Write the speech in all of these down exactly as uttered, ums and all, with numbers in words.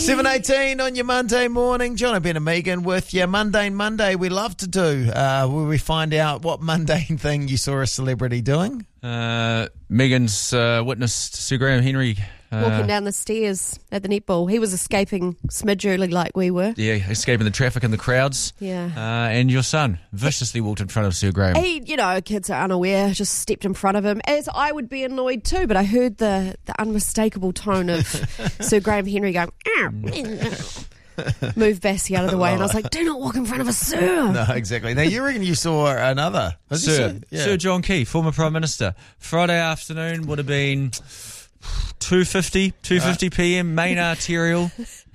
seven eighteen on your Monday morning. John, Ben and Megan with your Mundane Monday. We love to do uh, where we find out what mundane thing you saw a celebrity doing. Uh, Megan's uh, witnessed Sir Graham Henry uh, walking down the stairs at the netball. He was escaping smidge early like we were. Yeah, escaping the traffic and the crowds. Yeah. Uh, and your son viciously walked in front of Sir Graham. He, you know, kids are unaware, just stepped in front of him, as I would be annoyed too, but I heard the, the unmistakable tone of Sir Graham Henry going, move Bassie out of the way, and I was like, do not walk in front of a sir. No, exactly. Now, you reckon you saw another. Was Sir, it yeah. Sir John Key, former Prime Minister. Friday afternoon would have been two fifty, two fifty p.m, main arterial.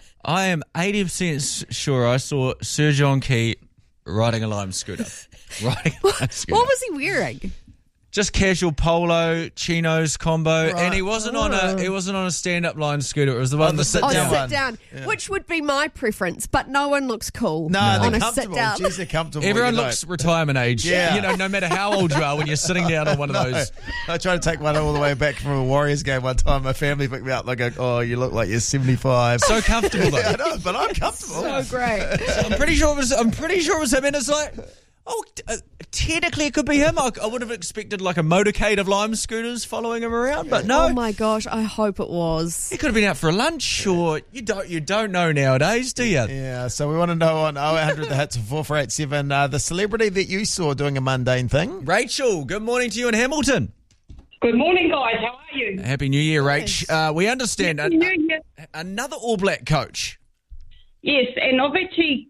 I am eighty percent sure I saw Sir John Key riding a lime scooter. Riding a lime scooter. What was he wearing? Just casual polo, chinos combo, Right. and he wasn't on a he wasn't on a stand-up line scooter. It was the On one the that sit Oh, sit-down down. sit one. down, Yeah. which would be my preference, but no one looks cool No, on they're a sit comfortable. down. Jeez, they're comfortable. Everyone you looks know. retirement age. Yeah. You know, no matter how old you are when you're sitting down on one of No. those. I tried to take one all the way back from a Warriors game one time. My family picked me up. They go, oh, you look like you're seventy-five. So comfortable though. I know, but I'm comfortable. So great. I'm pretty sure it was. I'm pretty sure it was him, and it's like, oh, uh, technically it could be him. I, I would have expected like a motorcade of lime scooters following him around, but no. Oh my gosh, I hope it was. He could have been out for a lunch, or you don't. You don't know nowadays, do you? Yeah, so we want to know on oh eight hundred the hits of four four eight seven uh, the celebrity that you saw doing a mundane thing. Rachel, good morning to you in Hamilton. Good morning, guys. How are you? Happy New Year, Rach. Uh, we understand Happy an- New Year. another All Black coach. Yes, and I've actually,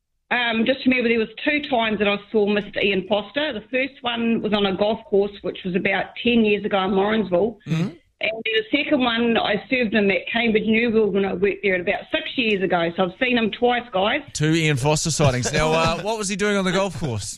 um, just remember there was two times that I saw Mister Ian Foster. The first one was on a golf course, which was about ten years ago in Morrinsville. Mm-hmm. And the second one, I served him at Cambridge Newville when I worked there about six years ago. So I've seen him twice, guys. Two Ian Foster sightings. Now, uh, what was he doing on the golf course?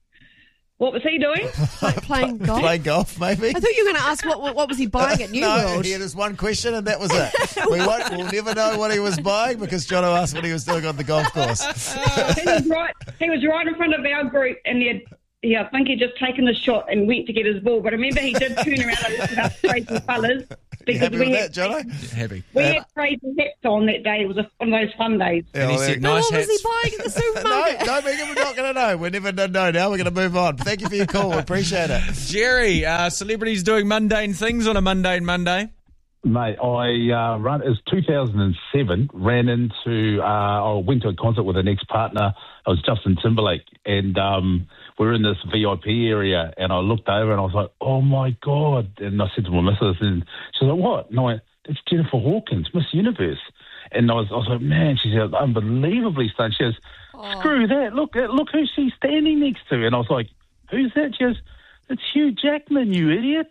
What was he doing? Like playing golf. Playing golf, maybe? I thought you were going to ask what, what what was he buying at New No, World. he had his one question and that was it. We won't, we'll never know what he was buying because Jono asked what he was doing on the golf course. he was right. He was right in front of our group, and he had, yeah, I think he'd just taken the shot and went to get his ball. But I remember he did turn around and look at us crazy fellas. You happy with that, Jono? Happy. We had crazy hats on that day. It was a, one of those fun days. And he said, But nice what was hats. he buying at the No, supermarket? no, Megan, we're not going to know. We're never going to know now. We're going to move on. Thank you for your call. Appreciate it. Jerry, uh, celebrities doing mundane things on a mundane Monday. Mate, I uh, run. It was two thousand seven. Ran into. Uh, I went to a concert with an ex-partner. It was Justin Timberlake, and um, we were in this V I P area. And I looked over, and I was like, "Oh my god!" And I said to my missus, and she was like, "What?" And I went, "It's Jennifer Hawkins, Miss Universe." And I was, I was like, "Man," she said, "Unbelievably stunned." She goes, "Screw that! Look, look who she's standing next to." And I was like, "Who's that?" She goes, "It's Hugh Jackman, you idiot."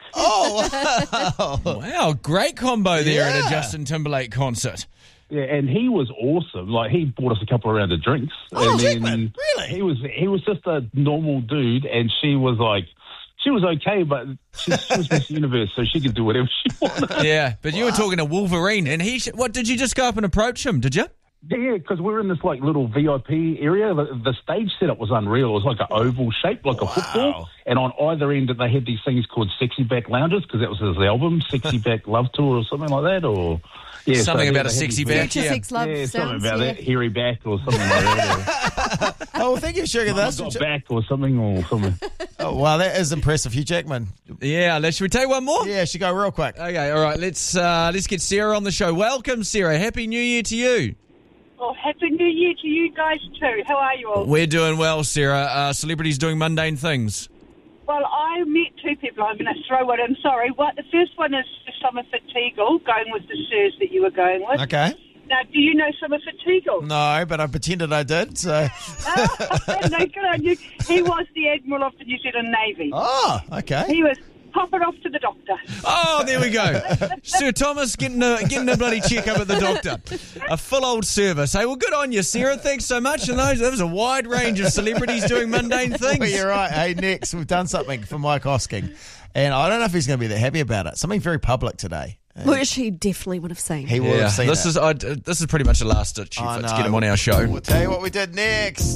Oh, wow. Wow, great combo there at Yeah. a Justin Timberlake concert. Yeah, and he was awesome. Like, he bought us a couple of rounds of drinks. Oh, and Jackman, really? He was he was just a normal dude, and she was like, she was okay, but she, she was Miss Universe, so she could do whatever she wanted. Yeah, but you were talking to Wolverine, and he. Sh- what did you just go up and approach him? Did you? Yeah, because we were in this like little V I P area. The, the stage setup was unreal. It was like an oval shape, like a football. And on either end, they had these things called Sexy Back Lounges, because that was his album, Sexy Back Love Tour or something like that. Or yeah, Something so, about yeah, a they had sexy these- back. Future Yeah. sex love Yeah, something sounds, about yeah. that, hairy back or something like that. Oh, well, thank you for sharing Or, this. I've got back or something or something. Oh, wow, that is impressive. Hugh Jackman. Yeah. Let's. Should we take one more? Yeah, she go real quick. Okay. All right. Let's. Uh, let's get Sarah on the show. Welcome, Sarah. Happy New Year to you. Oh, Happy New Year to you guys too. How are you all? We're doing well, Sarah. Uh, celebrities doing mundane things. Well, I met two people. I'm going to throw one in. Sorry. What, the first one is Somerset Teagle, going with the sirs that you were going with. Okay. Now, do you know Somerset Teagle? No, but I pretended I did, so... no, good on you. He was the Admiral of the New Zealand Navy. Oh, okay. He was popping off to the doctor. Oh, there we go. Sir Thomas getting a, getting a bloody check-up at the doctor. A full old service. Hey, well, good on you, Sarah. Thanks so much. And those, there was a wide range of celebrities doing mundane things. Well, you're right. Hey, next, we've done something for Mike Hosking. And I don't know if he's going to be that happy about it. Something very public today. Which he definitely would have seen. He would Yeah, have seen this it. is I, this is pretty much a last ditch I effort to know. get him on our show. We'll tell you what we did next.